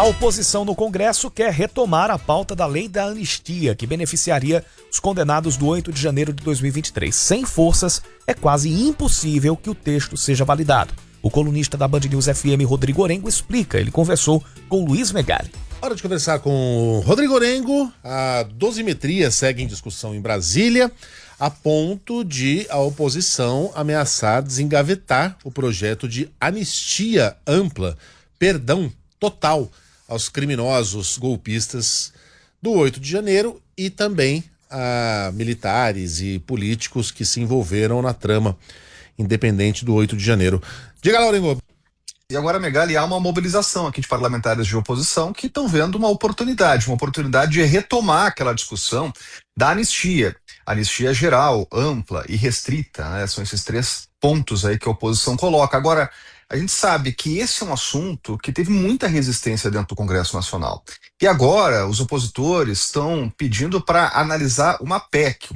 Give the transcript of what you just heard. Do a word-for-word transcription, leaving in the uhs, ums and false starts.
oposição no Congresso quer retomar a pauta da lei da anistia, que beneficiaria os condenados do oito de janeiro de dois mil e vinte e três. Sem forças, é quase impossível que o texto seja validado. O colunista da Band News F M, Rodrigo Orengo, explica. Ele conversou com Luiz Megali. Hora de conversar com Rodrigo Orengo. A dosimetria segue em discussão em Brasília, a ponto de a oposição ameaçar desengavetar o projeto de anistia ampla, perdão total aos criminosos golpistas do oito de janeiro e também a militares e políticos que se envolveram na trama independente do oito de janeiro. Diga lá, Orengo. E agora, Megali, há uma mobilização aqui de parlamentares de oposição que estão vendo uma oportunidade, uma oportunidade de retomar aquela discussão da anistia. Anistia geral, ampla e restrita, né? São esses três pontos aí que a oposição coloca. Agora, a gente sabe que esse é um assunto que teve muita resistência dentro do Congresso Nacional. E agora, os opositores estão pedindo para analisar uma P E C,